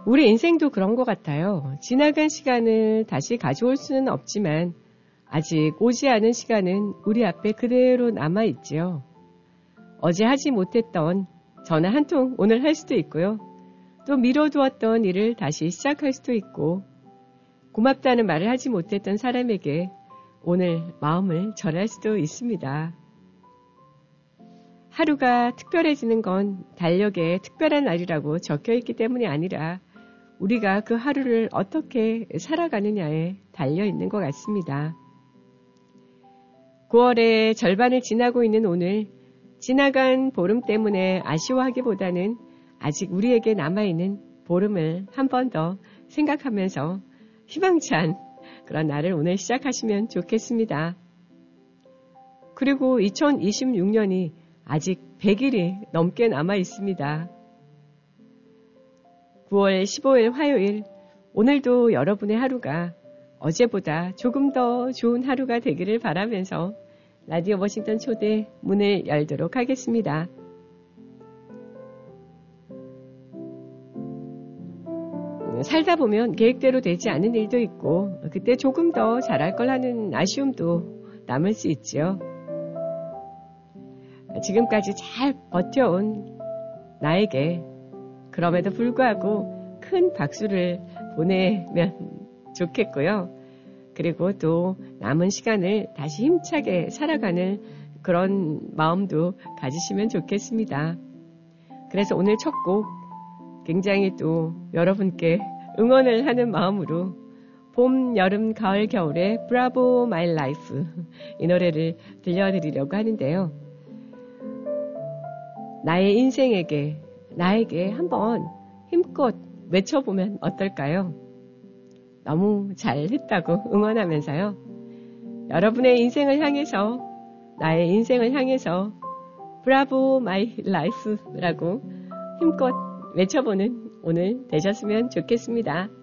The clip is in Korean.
우리 인생도 그런 것 같아요. 지나간 시간을 다시 가져올 수는 없지만 아직 오지 않은 시간은 우리 앞에 그대로 남아있지요. 어제 하지 못했던 전화 한 통 오늘 할 수도 있고요. 또 미뤄두었던 일을 다시 시작할 수도 있고 고맙다는 말을 하지 못했던 사람에게 오늘 마음을 전할 수도 있습니다. 하루가 특별해지는 건 달력에 특별한 날이라고 적혀있기 때문이 아니라 우리가 그 하루를 어떻게 살아가느냐에 달려있는 것 같습니다. 9월의 절반을 지나고 있는 오늘, 지나간 보름 때문에 아쉬워하기보다는 아직 우리에게 남아있는 보름을 한 번 더 생각하면서 희망찬 그런 날을 오늘 시작하시면 좋겠습니다. 그리고 2026년이 아직 100일이 넘게 남아 있습니다. 9월 15일 화요일, 오늘도 여러분의 하루가 어제보다 조금 더 좋은 하루가 되기를 바라면서 라디오 워싱턴 초대 문을 열도록 하겠습니다. 살다 보면 계획대로 되지 않은 일도 있고 그때 조금 더 잘할 걸 하는 아쉬움도 남을 수 있지요. 지금까지 잘 버텨온 나에게 그럼에도 불구하고 큰 박수를 보내면 좋겠고요. 그리고 또 남은 시간을 다시 힘차게 살아가는 그런 마음도 가지시면 좋겠습니다. 그래서 오늘 첫 곡 굉장히 또 여러분께 응원을 하는 마음으로 봄, 여름, 가을, 겨울의 브라보 마이 라이프 이 노래를 들려드리려고 하는데요. 나의 인생에게, 나에게 한번 힘껏 외쳐보면 어떨까요? 너무 잘했다고 응원하면서요. 여러분의 인생을 향해서, 나의 인생을 향해서 브라보 마이 라이프라고 힘껏 외쳐보는 오늘 되셨으면 좋겠습니다.